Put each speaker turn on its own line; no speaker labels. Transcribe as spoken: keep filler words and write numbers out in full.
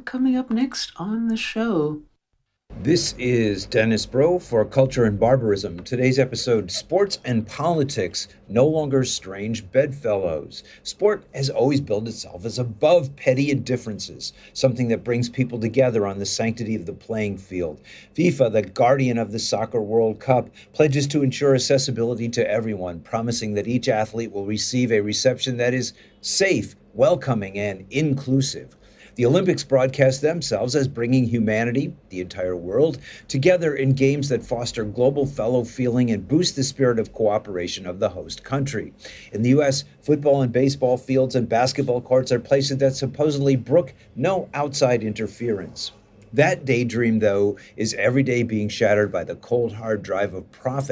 coming up next on the show.
This is Dennis Bro for Culture and Barbarism. Today's episode, Sports and Politics, No Longer Strange Bedfellows. Sport has always billed itself as above petty differences, something that brings people together on the sanctity of the playing field. FIFA, the guardian of the Soccer World Cup, pledges to ensure accessibility to everyone, promising that each athlete will receive a reception that is safe, welcoming, and inclusive. The Olympics broadcast themselves as bringing humanity, the entire world, together in games that foster global fellow feeling and boost the spirit of cooperation of the host country. In the U S, football and baseball fields and basketball courts are places that supposedly brook no outside interference. That daydream, though, is every day being shattered by the cold, hard drive of profit